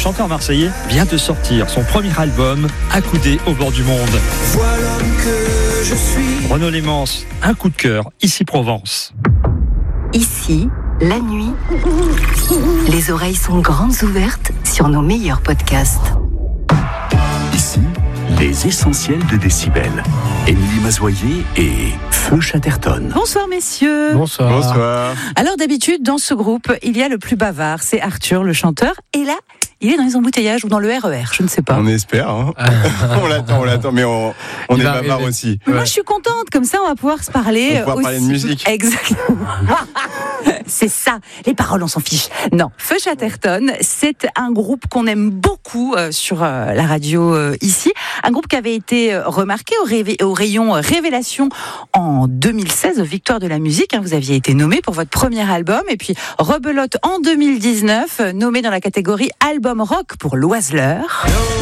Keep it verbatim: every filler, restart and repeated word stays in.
chanteur marseillais vient de sortir son premier album, Accoudé au bord du monde. Vois l'homme que je suis. Renaud Lémence, un coup de cœur, ici Provence. Ici, la nuit, les oreilles sont grandes ouvertes sur nos meilleurs podcasts. Ici, les essentiels de Décibel. Émilie Mazoyer et Feu Chatterton. Bonsoir messieurs. Bonsoir. Bonsoir. Alors d'habitude, dans ce groupe, il y a le plus bavard, c'est Arthur, le chanteur. Et là, il est dans les embouteillages ou dans le R E R, je ne sais pas. On espère. Hein. on l'attend, on l'attend, mais on, on est bavard aussi. Moi, je suis contente, comme ça, on va pouvoir se parler. On va pouvoir aussi. parler de musique. Exactement. C'est ça, les paroles, on s'en fiche. Non, Feu Chatterton, c'est un groupe qu'on aime beaucoup euh, sur euh, la radio euh, ici. Un groupe qui avait été euh, remarqué au, réve- au rayon euh, Révélation en deux mille seize, Victoire de la musique. Hein, vous aviez été nommé pour votre premier album. Et puis, rebelote en deux mille dix-neuf, euh, nommé dans la catégorie Album Rock pour l'Oiseleur.